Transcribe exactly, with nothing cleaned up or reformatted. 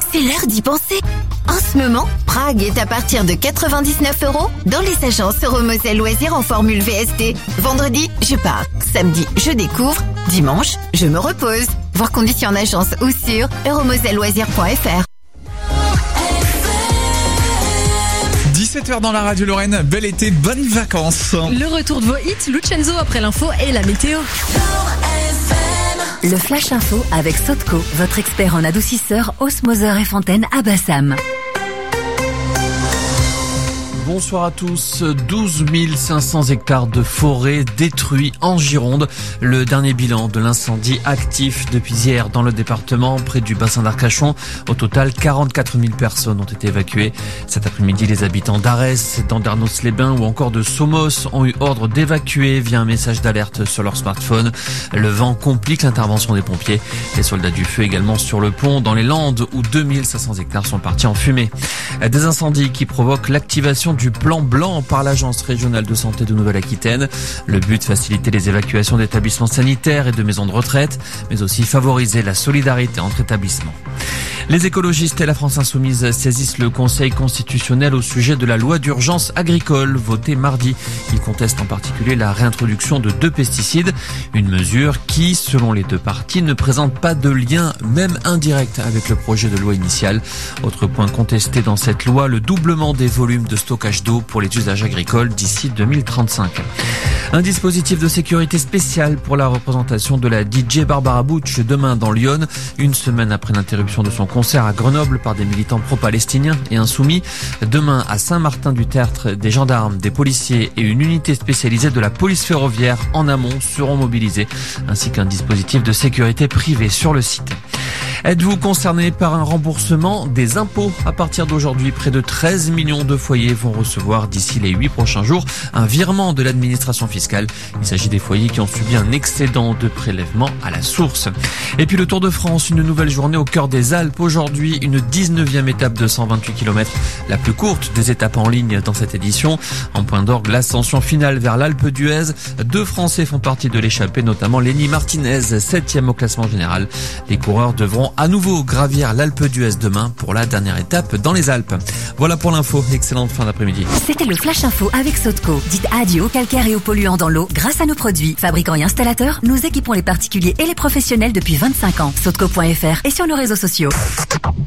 c'est l'heure d'y penser. En ce moment, Prague est à partir de quatre-vingt-dix-neuf euros dans les agences Euromoselle Loisirs en formule V S T. Vendredi, je pars. Samedi, je découvre. Dimanche, je me repose. Voir conditions en agence ou sur euromoselle loisirs point f r. dix-sept heures dans la radio Lorraine, bel été, bonnes vacances. Le retour de vos hits, Lucenzo après l'info et la météo. Le Flash Info avec Sotco, votre expert en adoucisseur, osmoseur et fontaine à Bassam. Bonsoir à tous. douze mille cinq cents hectares de forêt détruits en Gironde. Le dernier bilan de l'incendie actif depuis hier dans le département, près du bassin d'Arcachon. Au total, quarante-quatre mille personnes ont été évacuées. Cet après-midi, les habitants d'Arès, d'Andernos-les-Bains ou encore de Somos ont eu ordre d'évacuer via un message d'alerte sur leur smartphone. Le vent complique l'intervention des pompiers. Les soldats du feu également sur le pont dans les Landes où deux mille cinq cents hectares sont partis en fumée. Des incendies qui provoquent l'activation du plan blanc par l'Agence régionale de santé de Nouvelle-Aquitaine. Le but, faciliter les évacuations d'établissements sanitaires et de maisons de retraite, mais aussi favoriser la solidarité entre établissements. Les écologistes et la France Insoumise saisissent le Conseil constitutionnel au sujet de la loi d'urgence agricole votée mardi. Ils contestent en particulier la réintroduction de deux pesticides, une mesure qui, selon les deux partis, ne présente pas de lien, même indirect, avec le projet de loi initial. Autre point contesté dans cette loi, le doublement des volumes de stockage d'eau pour les usages agricoles d'ici deux mille trente-cinq. Un dispositif de sécurité spécial pour la représentation de la D J Barbara Butch demain dans Lyon, une semaine après l'interruption de son concert à Grenoble par des militants pro-palestiniens et insoumis. Demain à Saint-Martin-du-Tertre, des gendarmes, des policiers et une unité spécialisée de la police ferroviaire en amont seront mobilisés, ainsi qu'un dispositif de sécurité privé sur le site. Êtes-vous concerné par un remboursement des impôts? À partir d'aujourd'hui, près de treize millions de foyers vont recevoir d'ici les huit prochains jours un virement de l'administration fiscale. Il s'agit des foyers qui ont subi un excédent de prélèvement à la source. Et puis le Tour de France, une nouvelle journée au cœur des Alpes. Aujourd'hui, une dix-neuvième étape de cent vingt-huit kilomètres, la plus courte des étapes en ligne dans cette édition. En point d'orgue, l'ascension finale vers l'Alpe d'Huez. Deux Français font partie de l'échappée, notamment Lenny Martinez, septième au classement général. Les coureurs devront à nouveau gravir l'Alpe d'Huez demain pour la dernière étape dans les Alpes. Voilà pour l'info. Excellente fin d'après-midi. C'était le Flash Info avec Sotco. Dites adieu aux calcaires et aux polluants dans l'eau grâce à nos produits. Fabricants et installateurs, nous équipons les particuliers et les professionnels depuis vingt-cinq ans. Sotco point f r et sur nos réseaux sociaux.